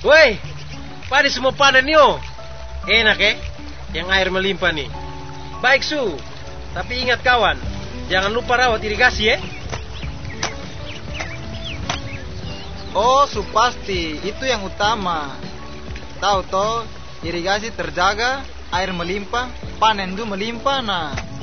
Woi, padi semua panen yo. Enak yang air melimpah nih. Baik Su, tapi ingat kawan, jangan lupa rawat irigasi Oh, pasti itu yang utama. Tahu toh, irigasi terjaga, air melimpah, panen itu melimpah nah.